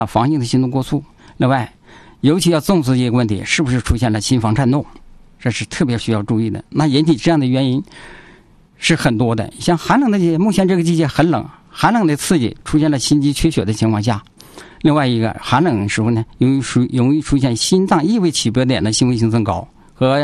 房性的心动过速。另外，尤其要重视一个问题，是不是出现了心房颤动，这是特别需要注意的。那引起这样的原因是很多的，像寒冷的季节，目前这个季节很冷，寒冷的刺激出现了心肌缺血的情况下。另外一个，寒冷的时候呢，容易出现心脏异位起搏点的行为性增高和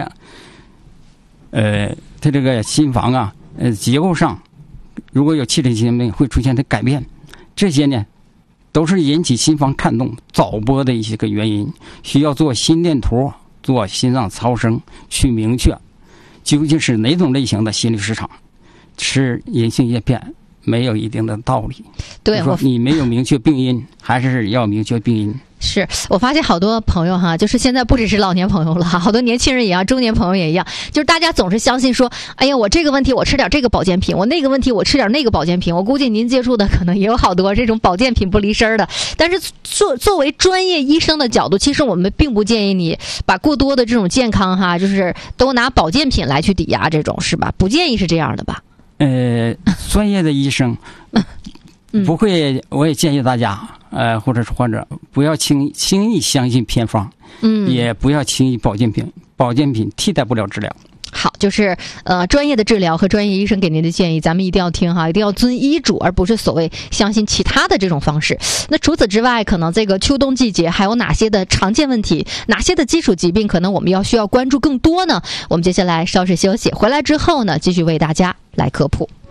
它这个心房啊结构上如果有器质性病会出现的改变，这些呢都是引起心房颤动早搏的一些个原因，需要做心电图、做心脏超声去明确究竟是哪种类型的心律失常。吃银杏叶片没有一定的道理， 对， 说你没有明确病因，还是要明确病因。 是我发现好多朋友哈，就是现在不只是老年朋友了，好多年轻人也一样，中年朋友也一样，就是大家总是相信说，哎呀，我这个问题我吃点这个保健品，我那个问题我吃点那个保健品。我估计您接触的可能也有好多这种保健品不离身的，但是作为专业医生的角度，其实我们并不建议你把过多的这种健康哈，就是都拿保健品来去抵押，这种是吧？不建议是这样的吧？ 专业的医生不会，我也建议大家或者是患者不要轻易相信偏方，也不要轻易保健品替代不了治疗。 好，就是专业的治疗和专业医生给您的建议，咱们一定要听哈，一定要遵医嘱，而不是所谓相信其他的这种方式。那除此之外，可能这个秋冬季节还有哪些的常见问题，哪些的基础疾病，可能我们需要关注更多呢？我们接下来稍事休息，回来之后呢，继续为大家来科普。